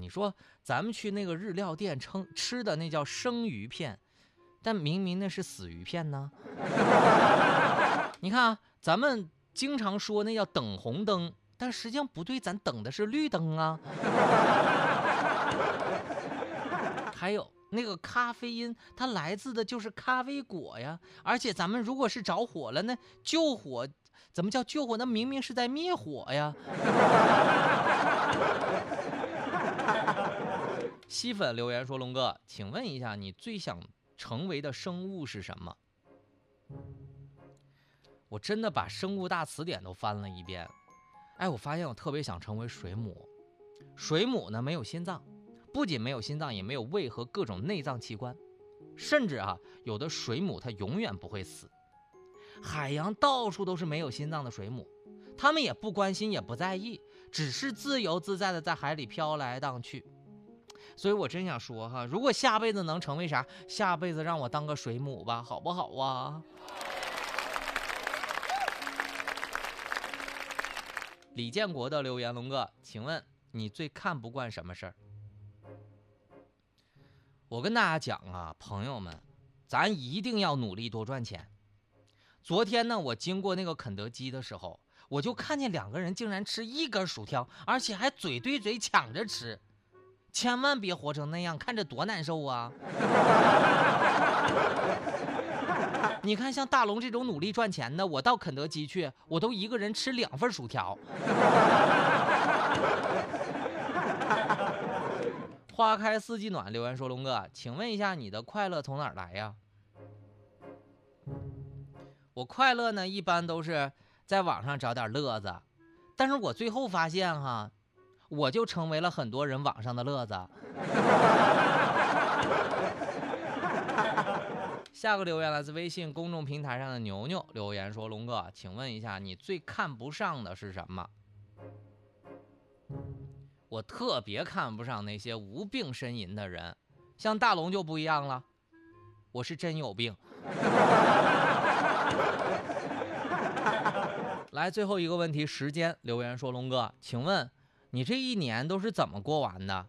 你说咱们去那个日料店吃的那叫生鱼片，但明明那是死鱼片呢。你看啊，咱们经常说那叫等红灯，但实际上不对，咱等的是绿灯啊。还有那个咖啡因，它来自的就是咖啡果呀。而且咱们如果是着火了呢，救火怎么叫救火？那明明是在灭火呀。西粉留言说：龙哥，请问一下，你最想成为的生物是什么？我真的把生物大词典都翻了一遍。我发现我特别想成为水母。水母呢，没有心脏，不仅没有心脏，也没有胃和各种内脏器官，甚至有的水母它永远不会死。海洋到处都是没有心脏的水母，它们也不关心也不在意，只是自由自在的在海里飘来荡去。所以我真想说如果下辈子能成为啥，下辈子让我当个水母吧，好不好啊？李建国的留言：龙哥，请问你最看不惯什么事儿？我跟大家讲朋友们，咱一定要努力多赚钱。昨天呢，我经过那个肯德基的时候，我就看见2个人竟然吃1根薯条，而且还嘴对嘴抢着吃。千万别活成那样，看着多难受啊！你看像大龙这种努力赚钱的，我到肯德基去，我都1个人吃2份薯条。花开四季暖留言说：龙哥，请问一下，你的快乐从哪儿来呀？我快乐呢，一般都是在网上找点乐子，但是我最后发现我就成为了很多人网上的乐子。下个留言来自微信公众平台上的牛牛留言说：龙哥，请问一下，你最看不上的是什么？我特别看不上那些无病呻吟的人，像大龙就不一样了，我是真有病。来，最后一个问题，时间留言说：龙哥，请问你这一年都是怎么过完的？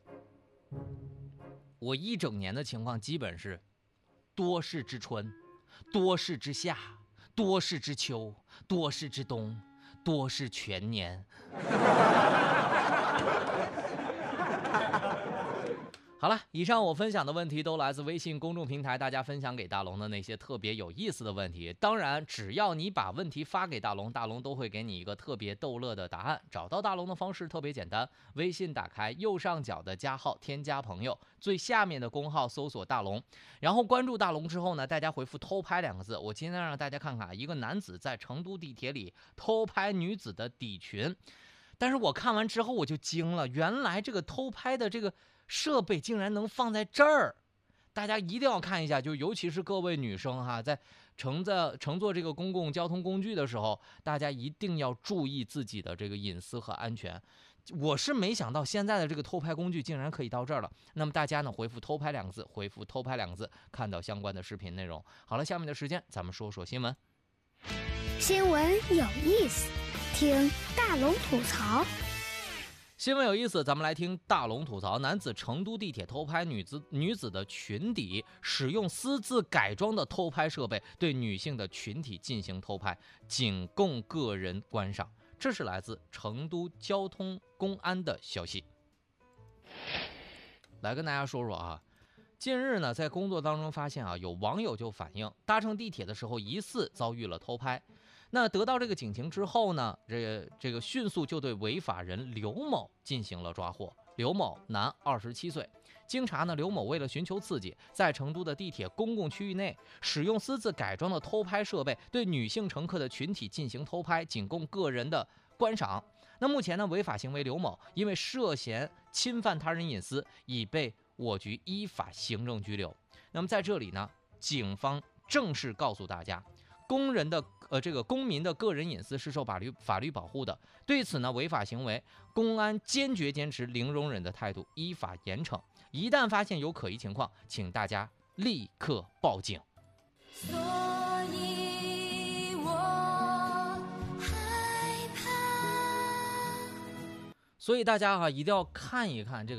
我一整年的情况基本是多事之春，多事之夏，多事之秋，多事之冬，多事全年。好了，以上我分享的问题都来自微信公众平台，大家分享给大龙的那些特别有意思的问题。当然，只要你把问题发给大龙，大龙都会给你一个特别逗乐的答案。找到大龙的方式特别简单，微信打开右上角的加号，添加朋友，最下面的公号搜索大龙，然后关注大龙之后呢，大家回复偷拍2个字。我今天让大家看看一个男子在成都地铁里偷拍女子的底裙。但是我看完之后我就惊了，原来这个偷拍的这个设备竟然能放在这儿。大家一定要看一下，就尤其是各位女生在乘坐这个公共交通工具的时候，大家一定要注意自己的这个隐私和安全。我是没想到现在的这个偷拍工具竟然可以到这儿了。那么大家呢，回复偷拍2个字，回复偷拍2个字，看到相关的视频内容。好了，下面的时间咱们说说新闻。 新闻有意思，听大龙吐槽。 新闻有意思，咱们来听大龙吐槽。男子成都地铁偷拍女子的裙底，使用私自改装的偷拍设备对女性的群体进行偷拍，仅供个人观赏。这是来自成都交通公安的消息。来跟大家说说近日呢，在工作当中发现有网友就反映，搭乘地铁的时候疑似遭遇了偷拍。那得到这个警情之后呢，这个迅速就对违法人刘某进行了抓获。刘某，男，27岁。经查呢，刘某为了寻求刺激，在成都的地铁公共区域内使用私自改装的偷拍设备，对女性乘客的群体进行偷拍，仅供个人的观赏。那目前呢，违法行为刘某因为涉嫌侵犯他人隐私，已被我局依法行政拘留。那么在这里呢，警方正式告诉大家，公民的个人隐私是受法律保护的。对此呢，违法行为，公安坚决坚持零容忍的态度，依法严惩。一旦发现有可疑情况，请大家立刻报警。所以我害怕。所以大家一定要看一看这个。